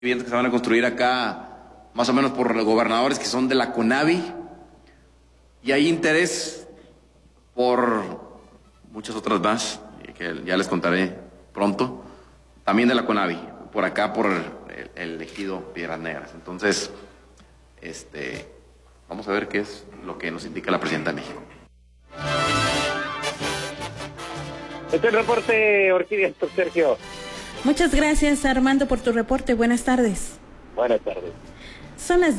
viviendas que se van a construir acá, más o menos por los gobernadores que son de la CONAVI, y hay interés por muchas otras más, que ya les contaré pronto, también de la CONAVI, por acá, por el ejido Piedras Negras. Entonces, vamos a ver qué es lo que nos indica la presidenta de México. Este es el reporte, Orquídea, doctor Sergio. Muchas gracias, Armando, por tu reporte. Buenas tardes. Buenas tardes. Son las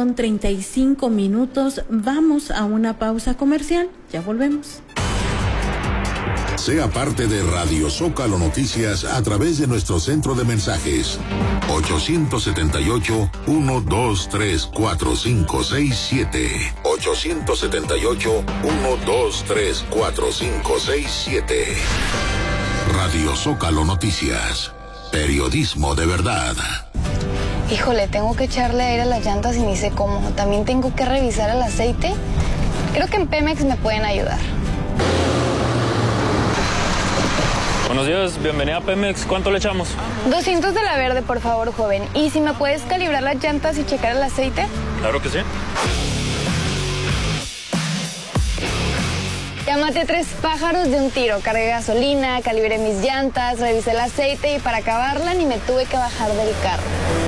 2:35. Vamos a una pausa comercial. Ya volvemos. Sea parte de Radio Zócalo Noticias a través de nuestro centro de mensajes 878-123-4567 878-123-4567. Radio Zócalo Noticias, periodismo de verdad. Híjole, tengo que echarle aire a las llantas y ni sé cómo. También tengo que revisar el aceite. Creo que en Pemex me pueden ayudar. Buenos días, bienvenida a Pemex. ¿Cuánto le echamos? 200 de la verde, por favor, joven. ¿Y si me puedes calibrar las llantas y checar el aceite? Claro que sí. Ya maté 3 pájaros de un tiro. Cargué gasolina, calibré mis llantas, revisé el aceite y para acabarla ni me tuve que bajar del carro.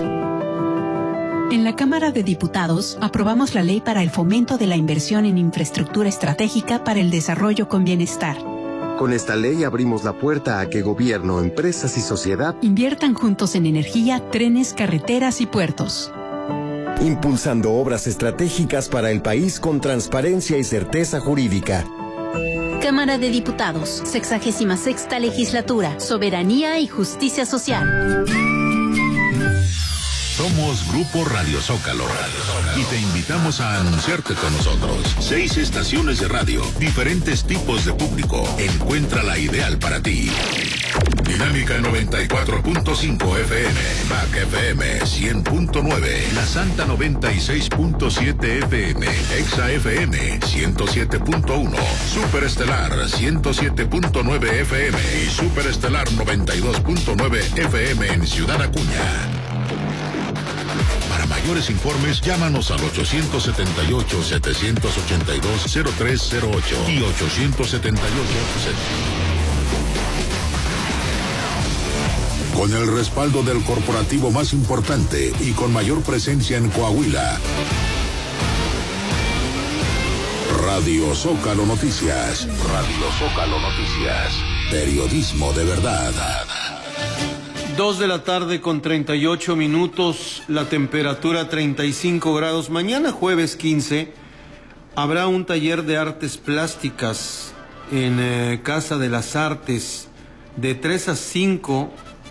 En la Cámara de Diputados aprobamos la ley para el fomento de la inversión en infraestructura estratégica para el desarrollo con bienestar. Con esta ley abrimos la puerta a que gobierno, empresas y sociedad inviertan juntos en energía, trenes, carreteras y puertos. Impulsando obras estratégicas para el país con transparencia y certeza jurídica. Cámara de Diputados, 66ª Legislatura, Soberanía y Justicia Social. Somos Grupo Radio Zócalo y te invitamos a anunciarte con nosotros. 6 estaciones de radio, diferentes tipos de público. Encuentra la ideal para ti. Dinámica 94.5 FM, MAC FM 100.9, La Santa 96.7 FM, Exa FM 107.1, Superestelar 107.9 FM y Superestelar 92.9 FM en Ciudad Acuña. Para mayores informes, llámanos al 878-782-0308 y 878. Con el respaldo del corporativo más importante y con mayor presencia en Coahuila. Radio Zócalo Noticias. Radio Zócalo Noticias. Periodismo de verdad. 2:38 p.m, la temperatura 35 grados. Mañana jueves 15 habrá un taller de artes plásticas en Casa de las Artes de 3 a 5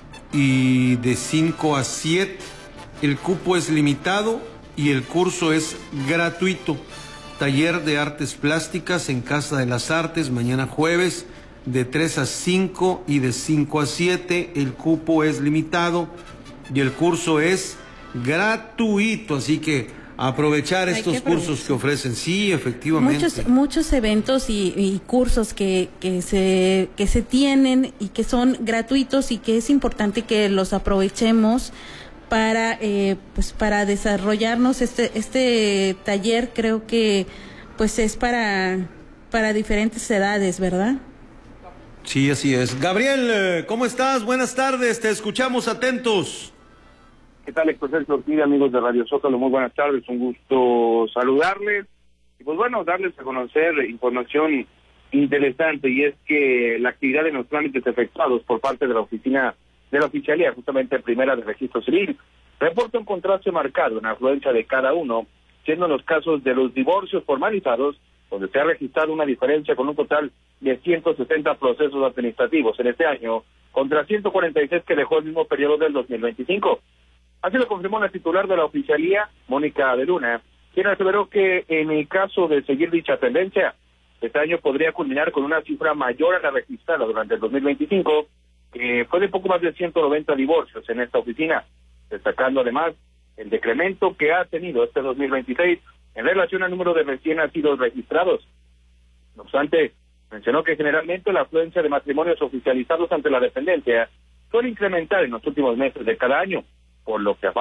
y de 5 a 7. El cupo es limitado y el curso es gratuito. Taller de artes plásticas en Casa de las Artes mañana jueves de 3 a 5 y de 5 a 7, el cupo es limitado y el curso es gratuito, así que aprovechar estos cursos que ofrecen, sí, efectivamente. Muchos eventos y cursos que se tienen y que son gratuitos y que es importante que los aprovechemos para para desarrollarnos. Este taller creo que pues es para diferentes edades, ¿verdad? Sí, así es. Gabriel, ¿cómo estás? Buenas tardes, te escuchamos atentos. ¿Qué tal, Héctor Sergio Orquídea, amigos de Radio Zócalo? Muy buenas tardes, un gusto saludarles. Y pues bueno, darles a conocer información interesante, y es que la actividad en los trámites efectuados por parte de la oficina de la Oficialía, justamente primera de Registro Civil, reporta un contraste marcado en la afluencia de cada uno, siendo en los casos de los divorcios formalizados, donde se ha registrado una diferencia con un total de 160 procesos administrativos en este año, contra 146 que dejó el mismo periodo del 2025. Así lo confirmó la titular de la Oficialía, Mónica de Luna, quien aseveró que en el caso de seguir dicha tendencia, este año podría culminar con una cifra mayor a la registrada durante el 2025, que fue de poco más de 190 divorcios en esta oficina, destacando además el decremento que ha tenido este 2026 en relación al número de recién nacidos registrados. No obstante, mencionó que generalmente la afluencia de matrimonios oficializados ante la dependencia suele incrementar en los últimos meses de cada año, por lo que